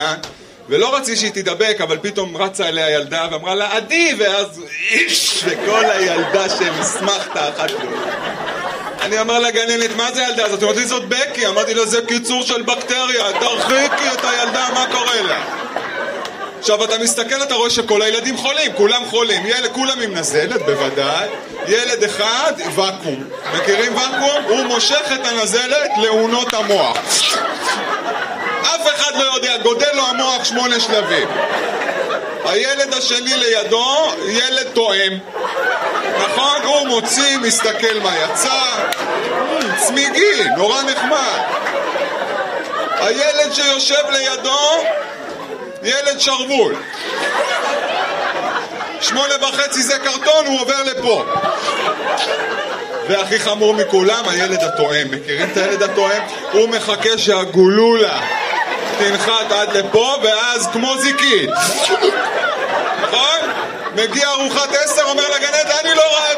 ולא רציתי שהיא תדבק, אבל פתאום רצה אליה ילדה ואמרה לה עדי, ואז איש, וכל הילדה שמסמכת אחת לו. אני אמר לגננת, מה זה ילדה הזאת? אמרתי, זאת בקי. אמרתי לו, זה קיצור של בקטריה, תרחיקי את הילדה, מה קורה לה? עכשיו אתה מסתכל, אתה רואה שכל הילדים חולים, כולם חולים, כולם עם נזלת בוודאי, ילד אחד וקום, מכירים וקום? הוא מושך את הנזלת לאונות המוח, אף אחד לא יודע, גודל לו המוח 8 שלבים. הילד השני לידו, ילד תואם, נכון? הוא מוציא, מסתכל מה יצא, צמיגי, נורא נחמד. הילד שיושב לידו, ילד שרבול, 8:30 זה קרטון, הוא עובר לפה. והכי חמור מכולם, הילד התואם. מכירים את הילד התואם? הוא מחכה שהגולולה תנחת עד לפה, ואז כמו זיקית, נכון? מגיע ארוחת 10, אומר לגננת, אני לא רעב.